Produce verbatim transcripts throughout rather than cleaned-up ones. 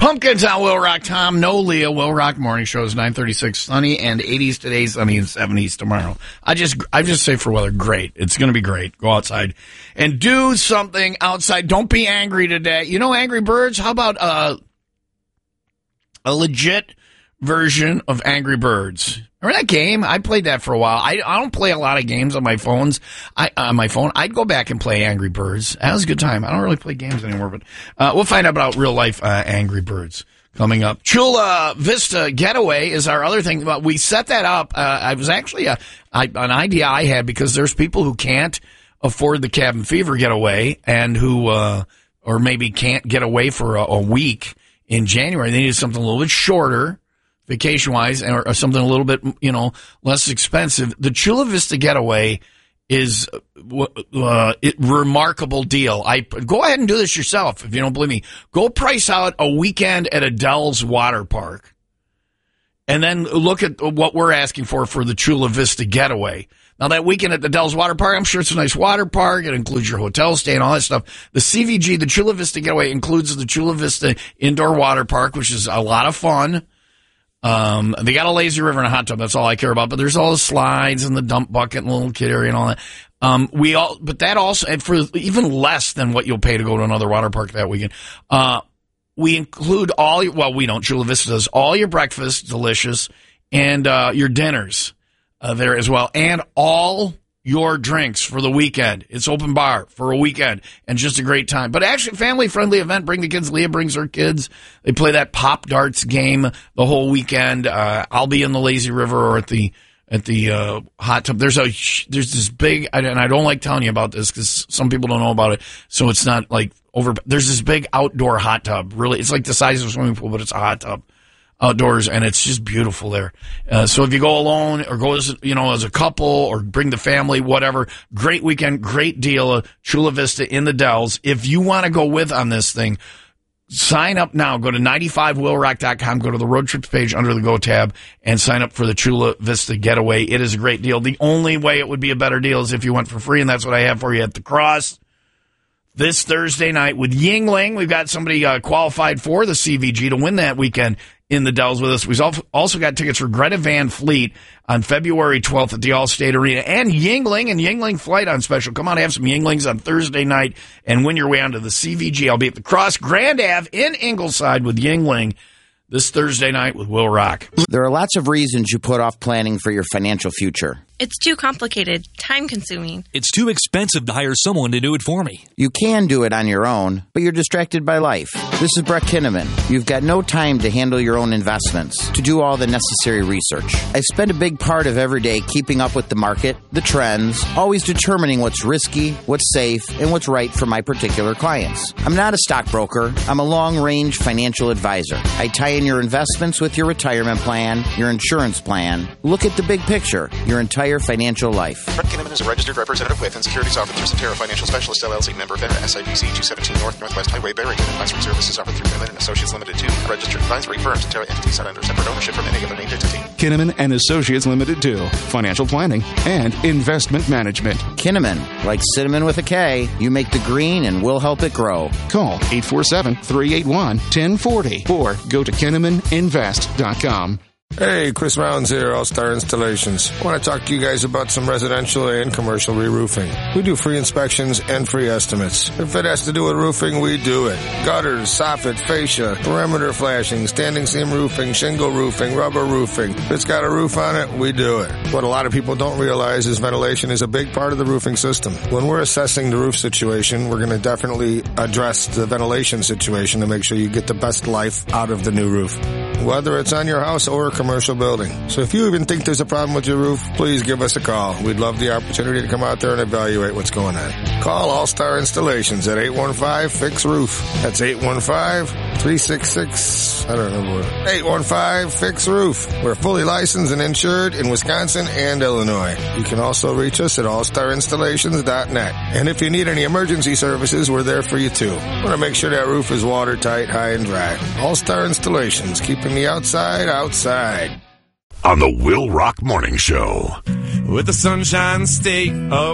Pumpkins on Will Rock. Tom, no Leah. Will Rock Morning Show is nine thirty-six. Sunny and eighties today, sunny and seventies tomorrow. I just I just say for weather, great. It's going to be great. Go outside and do something outside. Don't be angry today. You know Angry Birds? How about uh, a legit version of Angry Birds? Remember that game? I played that for a while. I, I don't play a lot of games on my phones. I on my phone. I'd go back and play Angry Birds. That was a good time. I don't really play games anymore, but uh, we'll find out about real life uh, Angry Birds coming up. Chula Vista Getaway is our other thing. We set that up. Uh, I was actually a, I, an idea I had because there's people who can't afford the Cabin Fever Getaway and who uh, or maybe can't get away for a, a week in January. They need something a little bit shorter, vacation-wise, or, or something a little bit, you know, less expensive. The Chula Vista Getaway is uh, a remarkable deal. I go ahead and do this yourself if you don't believe me. Go price out a weekend at Adele's water park, and then look at what we're asking for for the Chula Vista Getaway. Now, that weekend at Adele's water park, I'm sure it's a nice water park. It includes your hotel stay and all that stuff. The C V G, the Chula Vista Getaway, includes the Chula Vista Indoor Water Park, which is a lot of fun. Um, they got a lazy river and a hot tub. That's all I care about. But there's all the slides and the dump bucket and the little kid area and all that. Um, we all, but that also, and for even less than what you'll pay to go to another water park that weekend, uh, we include all your, well, we don't, Chula Vista does all your breakfast, delicious, and, uh, your dinners, uh, there as well, and all your drinks for the weekend. It's open bar for a weekend and just a great time. But actually, family-friendly event. Bring the kids. Leah brings her kids. They play that pop darts game the whole weekend. Uh, I'll be in the lazy river or at the at the uh, hot tub. There's a there's this big, and I don't like telling you about this because some people don't know about it. So it's not like over. There's this big outdoor hot tub. Really, it's like the size of a swimming pool, but it's a hot tub outdoors, and it's just beautiful there. Uh, so if you go alone or go as, you know, as a couple or bring the family, whatever, great weekend, great deal of Chula Vista in the Dells. If you want to go with on this thing, sign up now. Go to ninety-five will rock dot com, go to the road trips page under the Go tab, and sign up for the Chula Vista Getaway. It is a great deal. The only way it would be a better deal is if you went for free, and that's what I have for you at the Cross this Thursday night with Yingling. We've got somebody uh, qualified for the C V G to win that weekend in the Dells with us. We've also got tickets for Greta Van Fleet on February twelfth at the Allstate Arena, and Yingling and Yingling Flight on special. Come on, have some Yinglings on Thursday night and win your way onto the C V G. I'll be at the Cross Grand Ave in Ingleside with Yingling this Thursday night with Will Rock. There are lots of reasons you put off planning for your financial future. It's too complicated, time-consuming. It's too expensive to hire someone to do it for me. You can do it on your own, but you're distracted by life. This is Brett Kinnaman. You've got no time to handle your own investments, to do all the necessary research. I spend a big part of every day keeping up with the market, the trends, always determining what's risky, what's safe, and what's right for my particular clients. I'm not a stockbroker. I'm a long-range financial advisor. I tie in your investments with your retirement plan, your insurance plan. Look at the big picture, your entire financial life. Brett Kinnaman is a registered representative with and securities offered through Cetera Financial Specialist, L L C, member FINRA, S I P C two seventeen North Northwest Highway, Barrington. Advisory services offered through Kinnaman and Associates Limited, two registered advisory firms. Cetera entities not under separate ownership from any other named entity. Kinnaman and Associates Limited, two financial planning and investment management. Kinnaman, like cinnamon with a K, you make the green and we'll help it grow. Call eight four seven, three eight one, one zero four zero or go to kinnaman invest dot com. Hey, Chris Rounds here, All-Star Installations. I want to talk to you guys about some residential and commercial re-roofing. We do free inspections and free estimates. If it has to do with roofing, we do it. Gutters, soffit, fascia, perimeter flashing, standing seam roofing, shingle roofing, rubber roofing. If it's got a roof on it, we do it. What a lot of people don't realize is ventilation is a big part of the roofing system. When we're assessing the roof situation, we're going to definitely address the ventilation situation to make sure you get the best life out of the new roof, whether it's on your house or a commercial building. So if you even think there's a problem with your roof, please give us a call. We'd love the opportunity to come out there and evaluate what's going on. Call All-Star Installations at eight one five, fix roof. That's eight one five, three six six, I don't know, eight one five, fix roof. We're fully licensed and insured in Wisconsin and Illinois. You can also reach us at all star installations dot net. And if you need any emergency services, we're there for you too. We want to make sure that roof is watertight, high and dry. All-Star Installations, keeping the outside outside. On the Will Rock Morning Show. With the Sunshine State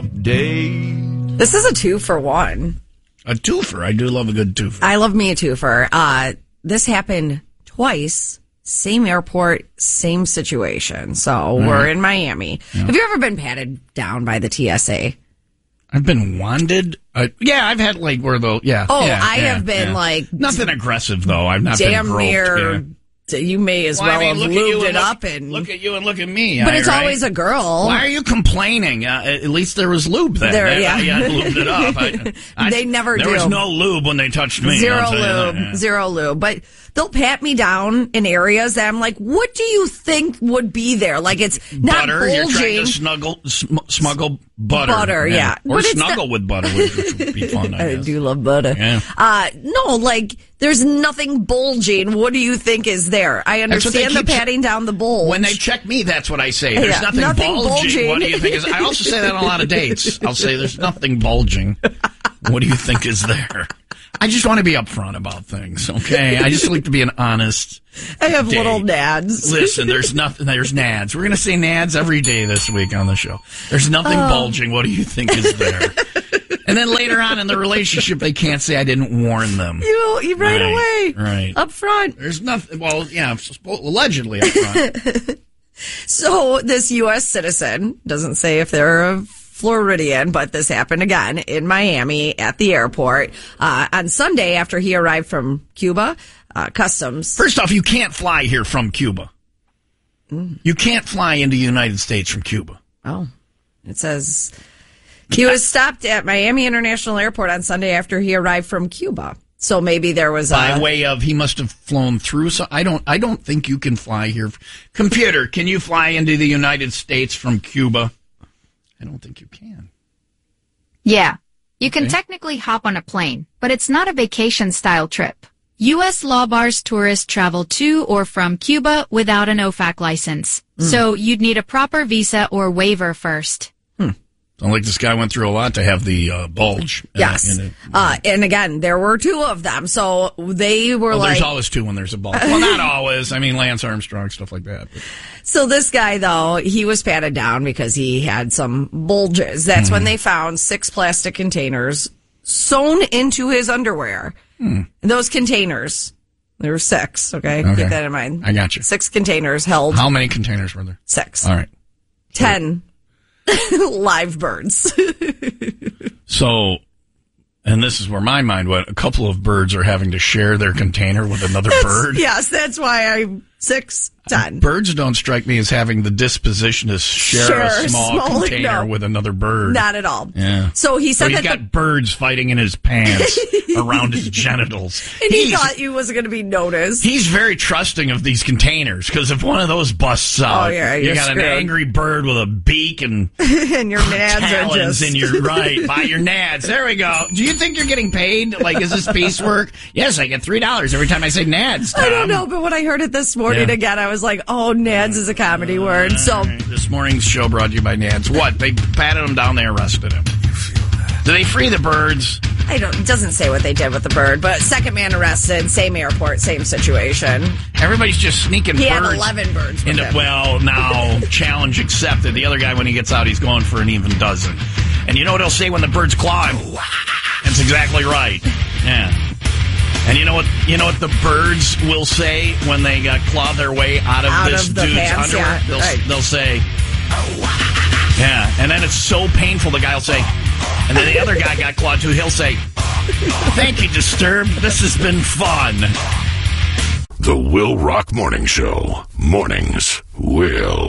update. This is a two for one. A twofer. I do love a good twofer. I love me a twofer. Uh, this happened twice, same airport, same situation. So mm. we're in Miami. Yeah. Have you ever been patted down by the T S A? I've been wanded. Uh, yeah, I've had like where the yeah. Oh, yeah, I yeah, have been yeah. like nothing aggressive though. I've not damn been groped. near. Yeah. You may as well, well, I mean, have lubed it look, up and look at you and look at me. But I, it's right? always a girl. Why are you complaining? Uh, at least there was lube then. There, I, yeah. I, I lubed it up. I, I, they never there do. There was no lube when they touched me. Zero lube. Yeah. Zero lube. But they'll pat me down in areas that I'm like, what do you think would be there? Like it's not butter. bulging. You're trying to snuggle, sm- smuggle butter. Butter, yeah. yeah. Or but snuggle not- with butter, which, which would be fun. I, I do love butter. Yeah. Uh, no, like there's nothing bulging. What do you think is there? I understand the patting down the bulge. When they check me, that's what I say. There's yeah, nothing, nothing bulging. bulging. What do you think is? I also say that on a lot of dates. I'll say there's nothing bulging. What do you think is there? I just want to be upfront about things, okay? I just like to be an honest. I have date. little nads. Listen, there's nothing. There's nads. We're gonna say nads every day this week on the show. There's nothing oh. bulging. What do you think is there? And then later on in the relationship, they can't say I didn't warn them. You, you right, right away, right up front. There's nothing. Well, yeah, allegedly up front. So this U S citizen doesn't say if they're a Floridian, but this happened again in Miami at the airport uh, on Sunday after he arrived from Cuba. Uh, customs. First off, you can't fly here from Cuba. Mm. You can't fly into the United States from Cuba. Oh, it says he was stopped at Miami International Airport on Sunday after he arrived from Cuba. So maybe there was by a way of he must have flown through. So I don't. I don't think you can fly here. Computer, can you fly into the United States from Cuba? I don't think you can. Yeah. You can Okay. technically hop on a plane, but it's not a vacation-style trip. U S law bars tourists travel to or from Cuba without an O F A C license. Mm. So you'd need a proper visa or waiver first. Sounds like this guy went through a lot to have the uh, bulge. Yes. Uh, in it. Uh, and again, there were two of them. So they were Well, like. there's always two when there's a bulge. Well, not always. I mean, Lance Armstrong, stuff like that. But. So this guy, though, he was patted down because he had some bulges. That's Mm-hmm. when they found six plastic containers sewn into his underwear. Hmm. And those containers, there were six, okay? Okay. Keep that in mind. I got you. Six containers held. How many containers were there? Six. All right. Ten live birds. So, and this is where my mind went. A couple of birds are having to share their container with another That's- bird. Yes, that's why I'm six, ten. Birds don't strike me as having the disposition to share, Share a a small, small- container no. with another bird. Not at all. Yeah. So he So said he's that got the- birds fighting in his pants around his genitals. And he He's- thought he wasn't going to be noticed. He's very trusting of these containers because if one of those busts out, Oh, yeah, you you're got screwed. an angry bird with a beak and and your nads are talons just. and you're right by your nads. There we go. Do you think you're getting paid? Like, is this piecework? Yes, I get three dollars every time I say nads. Tom. I don't know, but when I heard it this morning Yeah. again, I was like, oh, nads is a comedy word. So This morning's show brought to you by Nads. What? They patted him down, they arrested him. Do they free the birds? I don't. It doesn't say what they did with the bird, but second man arrested, same airport, same situation. Everybody's just sneaking He birds. had eleven birds with into, him. well, now, challenge accepted. The other guy, when he gets out, he's going for an even dozen. And you know what he'll say when the birds claw him? That's exactly right. Yeah. And you know what? You know what the birds will say when they uh, claw their way out of Out this of the dude's pants, underwear? yeah, they'll, right. they'll say, yeah. And then it's so painful. The guy will say, and then the other guy got clawed too. He'll say, "Thank you, Disturbed. This has been fun." The Will Rock Morning Show. Mornings will.